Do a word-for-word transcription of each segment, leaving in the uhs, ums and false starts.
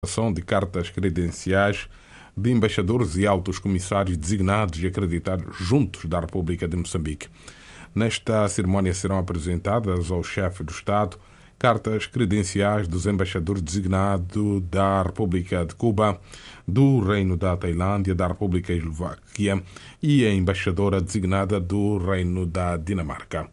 De cartas credenciais de embaixadores e altos comissários designados e acreditados juntos da República de Moçambique. Nesta cerimónia serão apresentadas ao chefe do Estado cartas credenciais dos embaixadores designados da República de Cuba, do Reino da Tailândia, da República Eslováquia e a embaixadora designada do Reino da Dinamarca.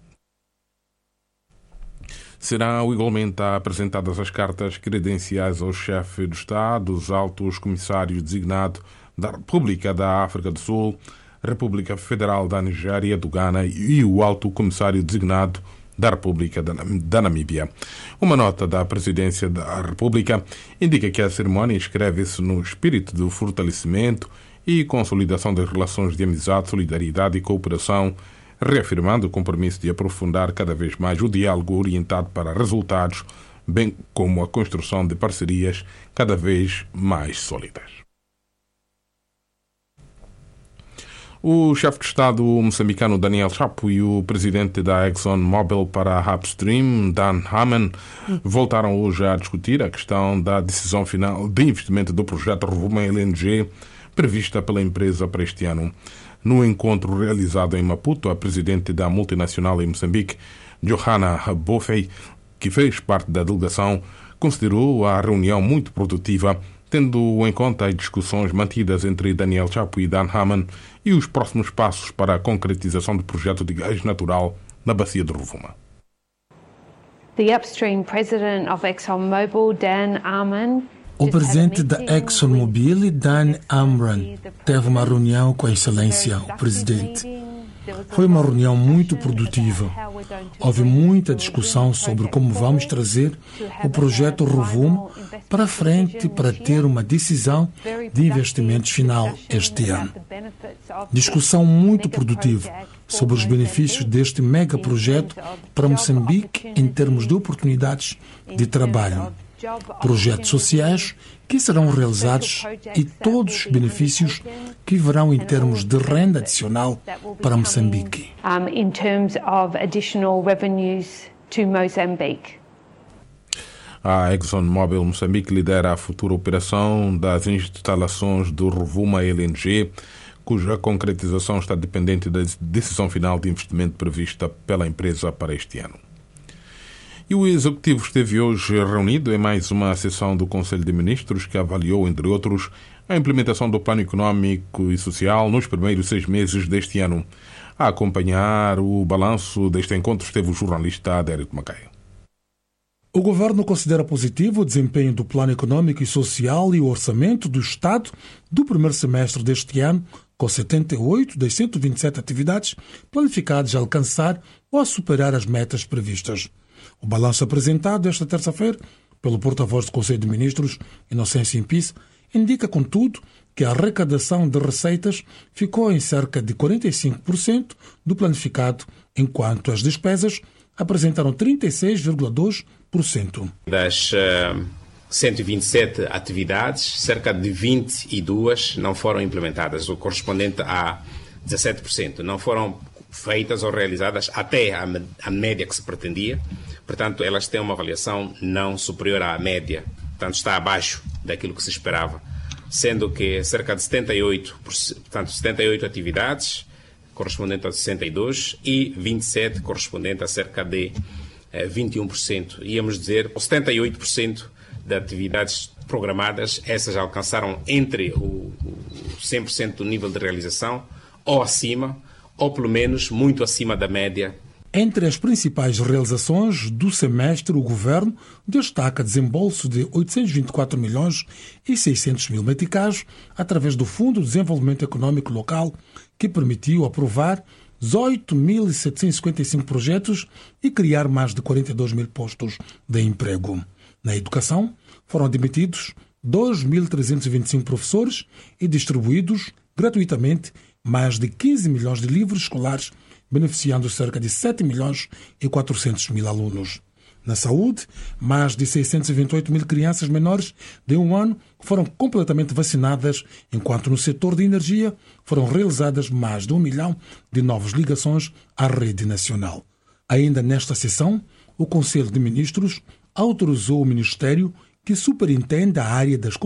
Serão igualmente apresentadas as cartas credenciais ao chefe do Estado, os altos comissários designados da República da África do Sul, República Federal da Nigéria, do Ghana e o alto comissário designado da República da Namíbia. Uma nota da Presidência da República indica que a cerimónia inscreve-se no espírito do fortalecimento e consolidação das relações de amizade, solidariedade e cooperação, reafirmando o compromisso de aprofundar cada vez mais o diálogo orientado para resultados, bem como a construção de parcerias cada vez mais sólidas. O chefe de Estado moçambicano Daniel Chapo e o presidente da ExxonMobil para a Upstream, Dan Hammond, voltaram hoje a discutir a questão da decisão final de investimento do projeto Rovuma L N G prevista pela empresa para este ano. No encontro realizado em Maputo, a presidente da multinacional em Moçambique, Johanna Boffey, que fez parte da delegação, considerou a reunião muito produtiva, tendo em conta as discussões mantidas entre Daniel Chapo e Dan Hammond e os próximos passos para a concretização do projeto de gás natural na bacia de Rovuma. The upstream president of ExxonMobil, Dan Hammond, O presidente da ExxonMobil, Dan Amran, teve uma reunião com a Excelência, o presidente. Foi uma reunião muito produtiva. Houve muita discussão sobre como vamos trazer o projeto Rovuma para frente para ter uma decisão de investimentos final este ano. Discussão muito produtiva sobre os benefícios deste mega projeto para Moçambique em termos de oportunidades de trabalho, projetos sociais que serão realizados e todos os benefícios que virão em termos de renda adicional para Moçambique. in terms of additional revenues to Mozambique. A ExxonMobil Moçambique lidera a futura operação das instalações do Rovuma L N G, cuja concretização está dependente da decisão final de investimento prevista pela empresa para este ano. E o Executivo esteve hoje reunido em mais uma sessão do Conselho de Ministros que avaliou, entre outros, a implementação do Plano Económico e Social nos primeiros seis meses deste ano. A acompanhar o balanço deste encontro esteve o jornalista Adérito Macaia. O Governo considera positivo o desempenho do Plano Económico e Social e o orçamento do Estado do primeiro semestre deste ano, com setenta e oito das cento e vinte e sete atividades planificadas a alcançar ou a superar as metas previstas. O balanço apresentado esta terça-feira pelo porta-voz do Conselho de Ministros, Inocêncio Impis, indica, contudo, que a arrecadação de receitas ficou em cerca de quarenta e cinco por cento do planificado, enquanto as despesas apresentaram trinta e seis vírgula dois por cento. Das uh, cento e vinte e sete atividades, cerca de vinte e duas não foram implementadas, o correspondente a dezassete por cento. Não foram feitas ou realizadas até a, a média que se pretendia. Portanto, elas têm uma avaliação não superior à média, portanto está abaixo daquilo que se esperava, sendo que cerca de setenta e oito, portanto, setenta e oito atividades, correspondente a sessenta e dois, e vinte e sete, correspondente a cerca de eh, vinte e um por cento. Íamos dizer, setenta e oito por cento de atividades programadas, essas alcançaram entre o, o cem por cento do nível de realização, ou acima, ou pelo menos muito acima da média. Entre as principais realizações do semestre, o Governo destaca desembolso de oitocentos e vinte e quatro milhões e seiscentos mil meticais através do Fundo de Desenvolvimento Econômico Local, que permitiu aprovar dezoito mil setecentos e cinquenta e cinco projetos e criar mais de quarenta e dois mil postos de emprego. Na educação, foram admitidos dois mil trezentos e vinte e cinco professores e distribuídos gratuitamente mais de quinze milhões de livros escolares, beneficiando cerca de sete milhões e quatrocentos mil alunos. Na saúde, mais de seiscentos e vinte e oito mil crianças menores de um ano foram completamente vacinadas, enquanto no setor de energia foram realizadas mais de um milhão de novas ligações à rede nacional. Ainda nesta sessão, o Conselho de Ministros autorizou o Ministério que superintende a área das